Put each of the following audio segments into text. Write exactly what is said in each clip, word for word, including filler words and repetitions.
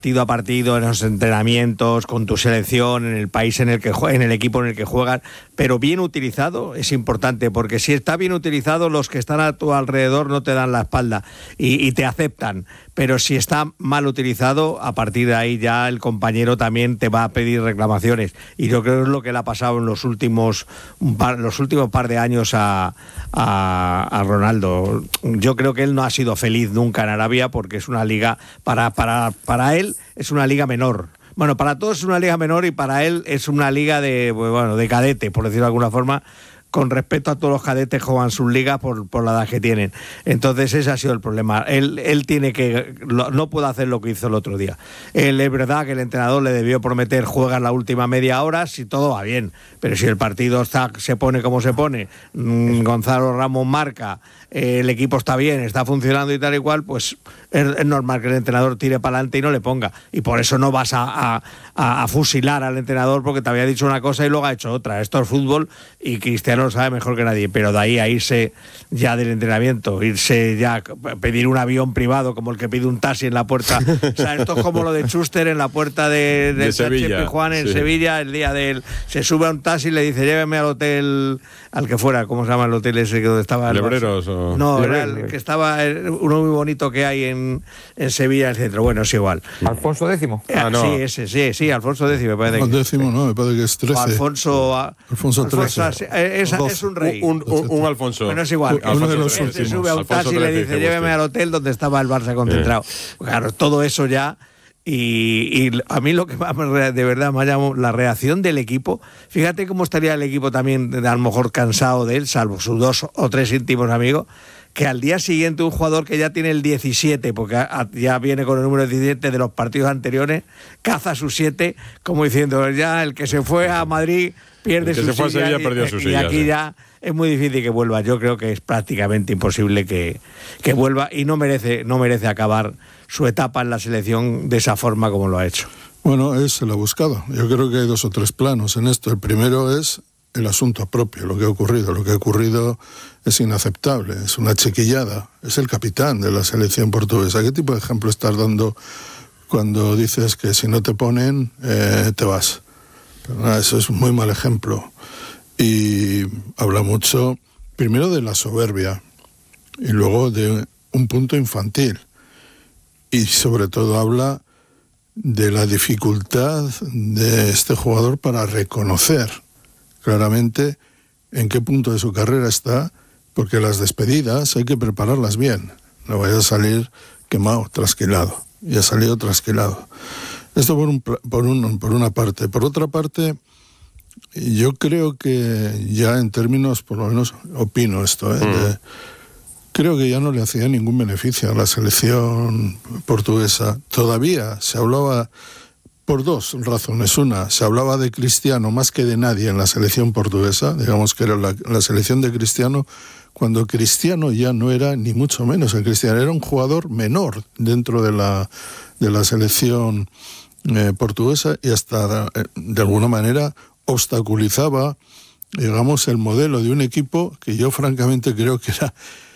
partido a partido, en los entrenamientos, con tu selección, en el país en el que juegas, en el equipo en el que juegas, pero bien utilizado es importante, porque si está bien utilizado, los que están a tu alrededor no te dan la espalda y, y te aceptan, pero si está mal utilizado, a partir de ahí ya el compañero también te va a pedir reclamaciones, y yo creo que es lo que le ha pasado en los últimos un par, los últimos par de años a, a, a Ronaldo. Yo creo que él no ha sido feliz nunca en Arabia, porque es una liga, para, para, para él es una liga menor. Bueno, para todos es una liga menor y para él es una liga de, bueno, de cadete, por decirlo de alguna forma, con respecto a todos los cadetes juegan sus ligas por, por la edad que tienen. Entonces ese ha sido el problema. Él, él tiene que, no puede hacer lo que hizo el otro día. Él, es verdad que el entrenador le debió prometer juegas la última media hora si todo va bien, pero si el partido está, se pone como se pone, mmm, Gonzalo Ramos marca, eh, el equipo está bien, está funcionando y tal y cual, pues es, es normal que el entrenador tire para adelante y no le ponga. Y por eso no vas a, a, a, a fusilar al entrenador porque te había dicho una cosa y luego ha hecho otra. Esto es fútbol y Cristiano lo sabe mejor que nadie, pero de ahí a irse ya del entrenamiento, irse ya, pedir un avión privado como el que pide un taxi en la puerta. O sea, esto es como lo de Schuster en la puerta de, de, de Sevilla, Juan en sí. Sevilla, el día del, se sube a un taxi y le dice, lléveme al hotel, al que fuera, ¿cómo se llama el hotel ese donde estaba? ¿Lebreros o...? No, era el que estaba, uno muy bonito que hay en, en Sevilla, en el centro. Bueno, es igual. ¿Alfonso décimo? Ah, no. Sí, ese, sí, sí, Alfonso décimo, me parece. No, décimo, no, me parece que es trece. O Alfonso... Alfonso trece. Alfonso, es, es un rey. Un, un, un Alfonso. Bueno, es igual. Uno de los él se sube a un taxi y le dice, lléveme al hotel donde estaba el Barça concentrado. Eh. Claro, todo eso ya... Y, y a mí lo que más de verdad me ha llamado la reacción del equipo. Fíjate cómo estaría el equipo también, a lo mejor cansado de él, salvo sus dos o tres íntimos amigos, que al día siguiente un jugador que ya tiene el diecisiete, porque ya viene con el número diecisiete de los partidos anteriores, caza sus siete, como diciendo, ya el que se fue a Madrid pierde su silla. El que se fue a Sevilla y, perdió su y silla. Y aquí sí. Ya es muy difícil que vuelva. Yo creo que es prácticamente imposible que, que vuelva y no merece, no merece acabar su etapa en la selección de esa forma como lo ha hecho. Bueno, él se lo ha buscado. Yo creo que hay dos o tres planos en esto. El primero es el asunto propio, lo que ha ocurrido. Lo que ha ocurrido es inaceptable, es una chiquillada. Es el capitán de la selección portuguesa. ¿Qué tipo de ejemplo estás dando cuando dices que si no te ponen, eh, te vas? Pero nada, eso es un muy mal ejemplo. Y habla mucho, primero, de la soberbia y luego de un punto infantil. Y sobre todo habla de la dificultad de este jugador para reconocer claramente en qué punto de su carrera está, porque las despedidas hay que prepararlas bien. No vaya a salir quemado, trasquilado. Y ha salido trasquilado. Esto por, un, por, un, por una parte. Por otra parte, yo creo que ya en términos, por lo menos opino esto, ¿eh? Mm. de, creo que ya no le hacía ningún beneficio a la selección portuguesa. Todavía se hablaba, por dos razones. Una, se hablaba de Cristiano más que de nadie en la selección portuguesa, digamos que era la, la selección de Cristiano, cuando Cristiano ya no era ni mucho menos el Cristiano, era un jugador menor dentro de la, de la selección eh, portuguesa y hasta eh, de alguna manera obstaculizaba, digamos, el modelo de un equipo que yo francamente creo que era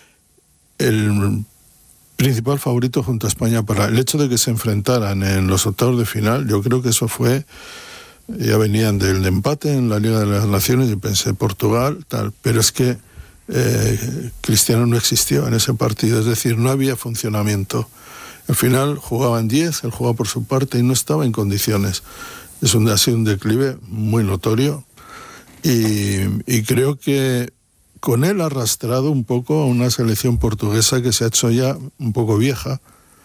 el principal favorito junto a España para el hecho de que se enfrentaran en los octavos de final. Yo creo que eso fue, ya venían del empate en la Liga de las Naciones y pensé Portugal, tal, pero es que eh, Cristiano no existió en ese partido, es decir, no había funcionamiento. Al final jugaban diez, él jugaba por su parte y no estaba en condiciones. Es un, ha sido un declive muy notorio y, y creo que con él ha arrastrado un poco a una selección portuguesa que se ha hecho ya un poco vieja.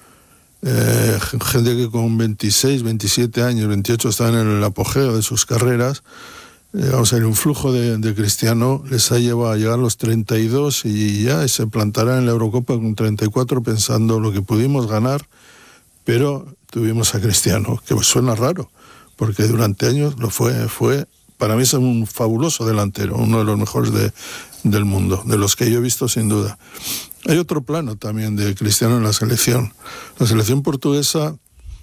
Eh, gente que con veintiséis, veintisiete años, veintiocho estaban en el apogeo de sus carreras. Eh, vamos a ver, un flujo de, de Cristiano les ha llevado a llegar a los treinta y dos y ya se plantará en la Eurocopa con treinta y cuatro pensando lo que pudimos ganar, pero tuvimos a Cristiano, que suena raro, porque durante años lo fue, fue para mí es un fabuloso delantero, uno de los mejores de, del mundo, de los que yo he visto sin duda. Hay otro plano también de Cristiano en la selección. La selección portuguesa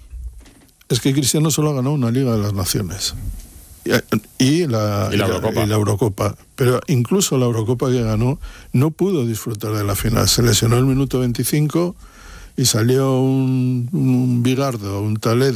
es que Cristiano solo ha ganado una Liga de las Naciones y, y, la, y, la, Eurocopa. y la Eurocopa, pero incluso la Eurocopa que ganó no pudo disfrutar de la final. Se lesionó el minuto veinticinco y salió un, un Bigardo, un Taled